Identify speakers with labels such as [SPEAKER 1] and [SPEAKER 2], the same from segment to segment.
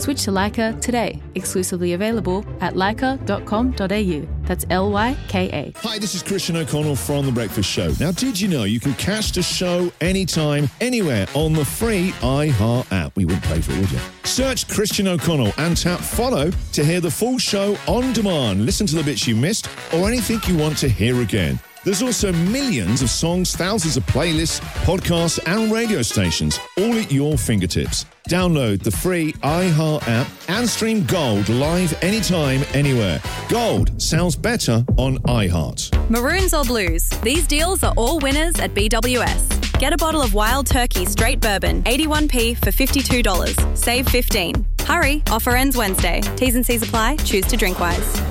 [SPEAKER 1] Switch to Leica today. Exclusively available at leica.com.au. That's Lyka.
[SPEAKER 2] Hi, this is Christian O'Connell from The Breakfast Show. Now, did you know you can catch the show anytime, anywhere on the free iHeart app? We wouldn't pay for it, would you? Search Christian O'Connell and tap follow to hear the full show on demand. Listen to the bits you missed or anything you want to hear again. There's also millions of songs, thousands of playlists, podcasts and radio stations, all at your fingertips. Download the free iHeart app and stream Gold live anytime, anywhere. Gold sounds better on iHeart.
[SPEAKER 3] Maroons or blues? These deals are all winners at BWS. Get a bottle of Wild Turkey Straight Bourbon, 81p for $52. Save $15. Hurry, offer ends Wednesday. T's and C's apply. Choose to drink wise.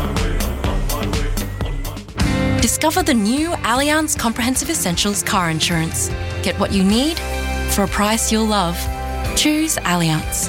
[SPEAKER 4] Discover the new Allianz Comprehensive Essentials car insurance. Get what you need for a price you'll love. Choose Allianz.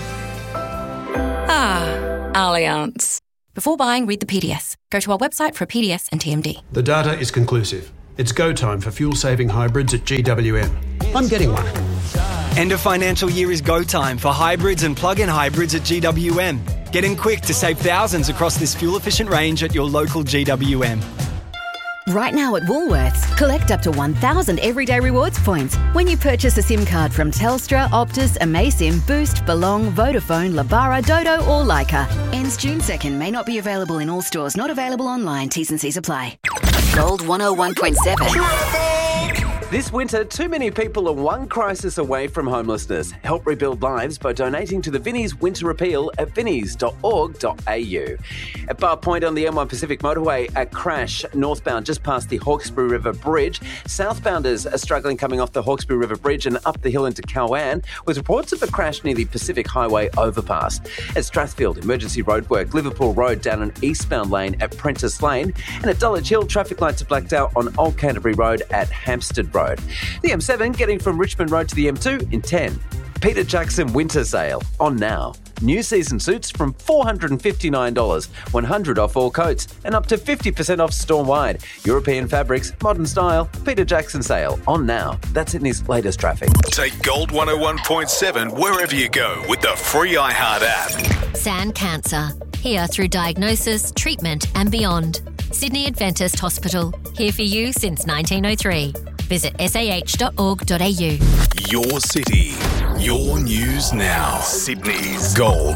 [SPEAKER 4] Allianz. Before buying, read the PDS. Go to our website for a PDS and TMD.
[SPEAKER 5] The data is conclusive. It's go time for fuel-saving hybrids at GWM. I'm getting one.
[SPEAKER 6] End of financial year is go time for hybrids and plug-in hybrids at GWM. Get in quick to save thousands across this fuel-efficient range at your local GWM.
[SPEAKER 7] Right now at Woolworths, collect up to 1,000 Everyday Rewards points when you purchase a SIM card from Telstra, Optus, Amaysim, Boost, Belong, Vodafone, Labara, Dodo or Leica. Ends June 2nd. May not be available in all stores. Not available online. T's and C's apply. Gold 101.7.
[SPEAKER 8] This winter, too many people are one crisis away from homelessness. Help rebuild lives by donating to the Vinnies Winter Appeal at vinnies.org.au. At Bar Point on the M1 Pacific Motorway, a crash northbound just past the Hawkesbury River Bridge. Southbounders are struggling coming off the Hawkesbury River Bridge and up the hill into Cowan, with reports of a crash near the Pacific Highway overpass. At Strathfield, emergency roadwork, Liverpool Road down an eastbound lane at Prentice Lane, and at Dulwich Hill, traffic lights are blacked out on Old Canterbury Road at Hampstead Road. The M7 getting from Richmond Road to the M2 in 10. Peter Jackson Winter Sale on now. New season suits from $459, 100 off all coats, and up to 50% off store-wide. European fabrics, modern style, Peter Jackson Sale on now. That's Sydney's latest traffic.
[SPEAKER 9] Take Gold 101.7 wherever you go with the free iHeart app.
[SPEAKER 10] San Cancer. Here through diagnosis, treatment and beyond. Sydney Adventist Hospital. Here for you since 1903. Visit sah.org.au.
[SPEAKER 9] Your city, your news now. Sydney's Gold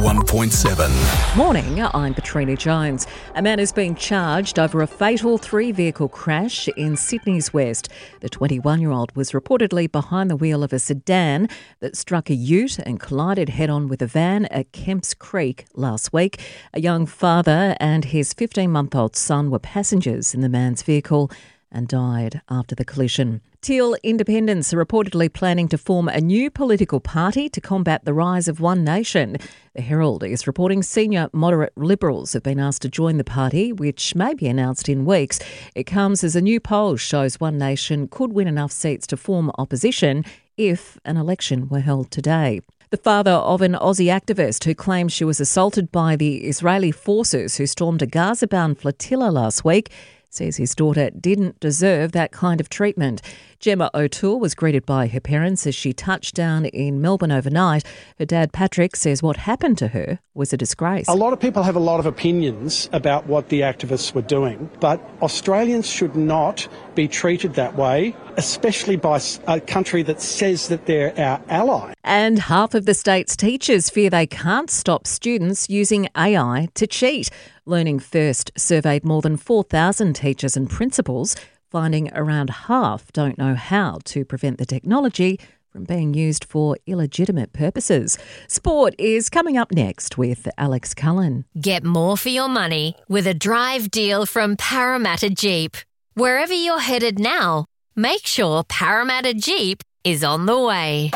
[SPEAKER 9] 101.7.
[SPEAKER 11] Morning, I'm Katrina Jones. A man has been charged over a fatal three-vehicle crash in Sydney's West. The 21-year-old was reportedly behind the wheel of a sedan that struck a ute and collided head-on with a van at Kemps Creek last week. A young father and his 15-month-old son were passengers in the man's vehicle and died after the collision. Teal Independents are reportedly planning to form a new political party to combat the rise of One Nation. The Herald is reporting senior moderate Liberals have been asked to join the party, which may be announced in weeks. It comes as a new poll shows One Nation could win enough seats to form opposition if an election were held today. The father of an Aussie activist who claims she was assaulted by the Israeli forces who stormed a Gaza-bound flotilla last week says his daughter didn't deserve that kind of treatment. Gemma O'Toole was greeted by her parents as she touched down in Melbourne overnight. Her dad, Patrick, says what happened to her was a disgrace.
[SPEAKER 12] A lot of people have a lot of opinions about what the activists were doing, but Australians should not be treated that way, especially by a country that says that they're our ally.
[SPEAKER 11] And half of the state's teachers fear they can't stop students using AI to cheat. Learning First surveyed more than 4,000 teachers and principals, finding around half don't know how to prevent the technology from being used for illegitimate purposes. Sport is coming up next with Alex Cullen.
[SPEAKER 10] Get more for your money with a drive deal from Parramatta Jeep. Wherever you're headed now, make sure Parramatta Jeep is on the way.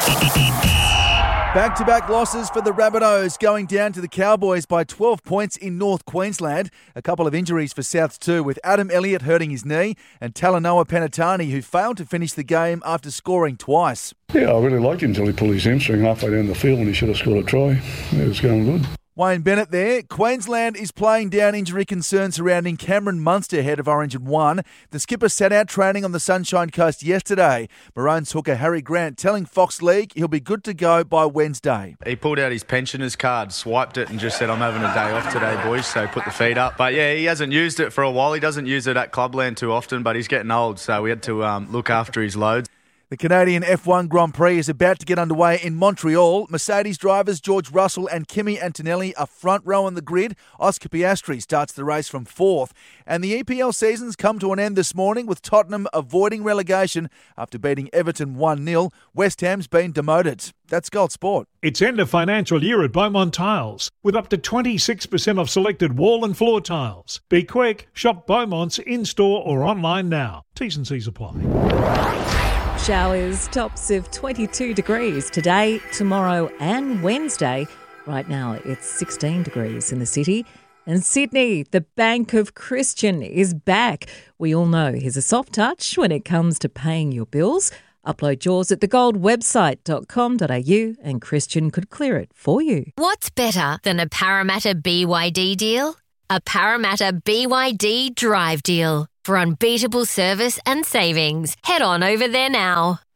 [SPEAKER 13] Back-to-back losses for the Rabbitohs, going down to the Cowboys by 12 points in North Queensland. A couple of injuries for Souths too, with Adam Elliott hurting his knee and Talanoa Penatani, who failed to finish the game after scoring twice.
[SPEAKER 14] Yeah, I really liked him until he pulled his hamstring halfway down the field when he should have scored a try. It was going good.
[SPEAKER 13] Wayne Bennett there. Queensland is playing down injury concerns surrounding Cameron Munster, head of Origin 1. The skipper sat out training on the Sunshine Coast yesterday. Maroons hooker Harry Grant telling Fox League he'll be good to go by Wednesday.
[SPEAKER 14] He pulled out his pensioner's card, swiped it and just said, I'm having a day off today, boys, so put the feet up. But yeah, he hasn't used it for a while. He doesn't use it at Clubland too often, but he's getting old, so we had to look after his loads.
[SPEAKER 13] The Canadian F1 Grand Prix is about to get underway in Montreal. Mercedes drivers George Russell and Kimi Antonelli are front row on the grid. Oscar Piastri starts the race from 4th. And the EPL season's come to an end this morning with Tottenham avoiding relegation after beating Everton 1-0. West Ham's been demoted. That's Gold Sport.
[SPEAKER 15] It's end of financial year at Beaumont Tiles with up to 26% off selected wall and floor tiles. Be quick. Shop Beaumont's in-store or online now. T's and C's apply.
[SPEAKER 11] Showers, tops of 22 degrees today, tomorrow and Wednesday. Right now it's 16 degrees in the city. And Sydney, the Bank of Christian is back. We all know he's a soft touch when it comes to paying your bills. Upload yours at thegoldwebsite.com.au and Christian could clear it for you.
[SPEAKER 10] What's better than a Parramatta BYD deal? A Parramatta BYD Drive deal. For unbeatable service and savings, head on over there now.